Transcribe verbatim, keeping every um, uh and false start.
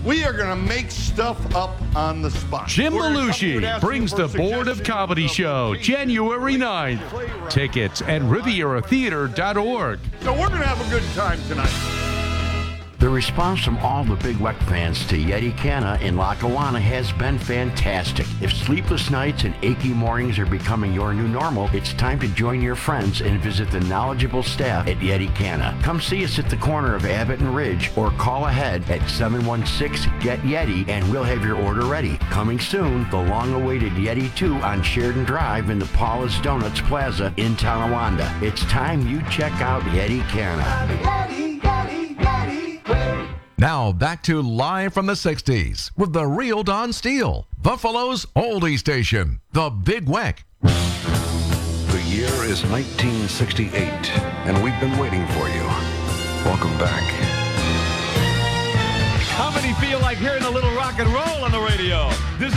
We are going to make stuff up on the spot. Jim We're gonna come here and Belushi ask brings you for the Board of suggestions Comedy of show movies, January ninth. Tickets at Riviera Theater dot org. So we're going to have a good time tonight. The response from all the Big Weck fans to Yeti Canna in Lackawanna has been fantastic. If sleepless nights and achy mornings are becoming your new normal, it's time to join your friends and visit the knowledgeable staff at Yeti Canna. Come see us at the corner of Abbott and Ridge or call ahead at seven one six, G E T YETI and we'll have your order ready. Coming soon, the long-awaited Yeti two on Sheridan Drive in the Paula's Donuts Plaza in Tonawanda. It's time you check out Yeti Canna. Yeti, Yeti, Yeti. Now back to Live from the sixties with the real Don Steele, Buffalo's oldie station, the Big Weck. The year is nineteen sixty-eight, and we've been waiting for you. Welcome back. How many feel like hearing a little rock and roll on the radio? This